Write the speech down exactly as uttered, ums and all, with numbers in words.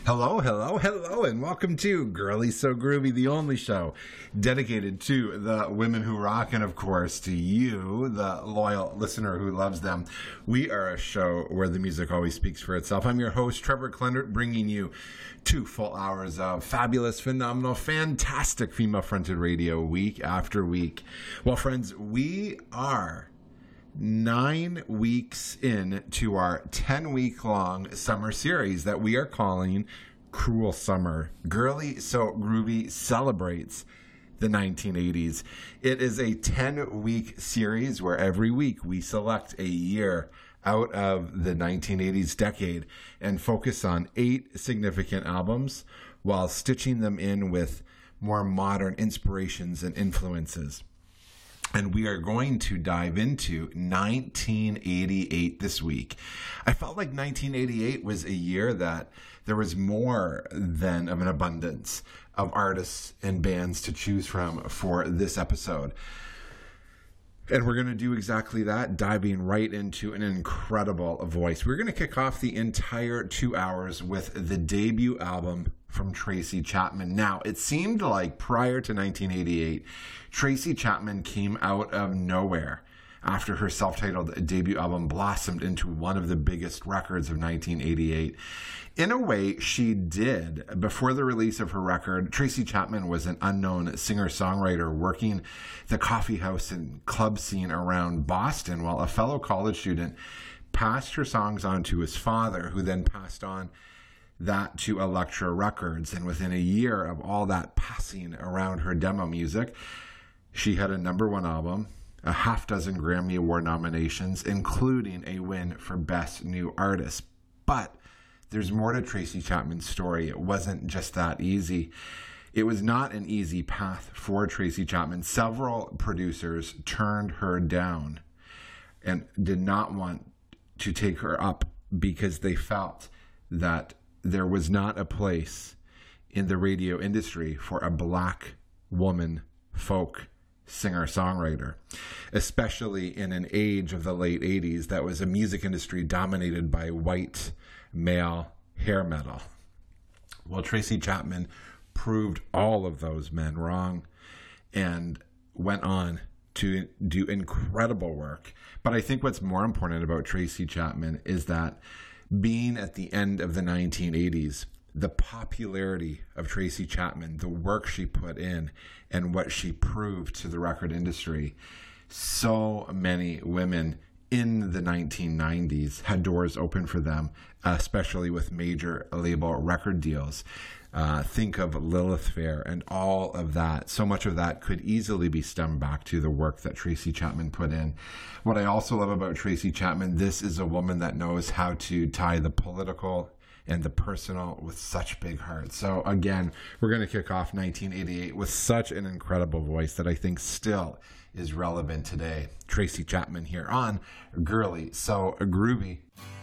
Hello, hello, hello, and welcome to Girly So Groovy, the only show dedicated to the women who rock, and of course to you, the loyal listener who loves them. We are a show where the music always speaks for itself. I'm your host, Trevor Clendert, bringing you two full hours of fabulous, phenomenal, fantastic female-fronted radio week after week. Well, friends, we are nine weeks in to our ten-week-long summer series that we are calling Cruel Summer. Girly So Groovy celebrates the nineteen eighties. It is a ten-week series where every week we select a year out of the nineteen eighties decade and focus on eight significant albums while stitching them in with more modern inspirations and influences. And we are going to dive into nineteen eighty-eight this week. I felt like nineteen eighty-eight was a year that there was more than of an abundance of artists and bands to choose from for this episode. And we're going to do exactly that, diving right into an incredible voice. We're going to kick off the entire two hours with the debut album from Tracy Chapman. Now, it seemed like prior to nineteen eighty-eight, Tracy Chapman came out of nowhere after her self-titled debut album blossomed into one of the biggest records of nineteen eighty-eight. In a way, she did. Before the release of her record, Tracy Chapman was an unknown singer-songwriter working the coffee house and club scene around Boston, while a fellow college student passed her songs on to his father, who then passed on that to Elektra Records. And within a year of all that passing around her demo music, she had a number one album, a half dozen Grammy Award nominations, including a win for Best New Artist. But there's more to Tracy Chapman's story. It wasn't just that easy. It was not an easy path for Tracy Chapman. Several producers turned her down and did not want to take her up because they felt that there was not a place in the radio industry for a black woman folk singer-songwriter, especially in an age of the late eighties that was a music industry dominated by white male hair metal. Well, Tracy Chapman proved all of those men wrong and went on to do incredible work. But I think what's more important about Tracy Chapman is that being at the end of the nineteen eighties, the popularity of Tracy Chapman, the work she put in, and what she proved to the record industry, so many women in the nineteen nineties had doors open for them, especially with major label record deals. Uh, think of Lilith Fair and all of that. So much of that could easily be stemmed back to the work that Tracy Chapman put in. What I also love about Tracy Chapman, this is a woman that knows how to tie the political and the personal with such big heart. So again, we're going to kick off nineteen eighty-eight with such an incredible voice that I think still is relevant today. Tracy Chapman here on Girly So Groovy.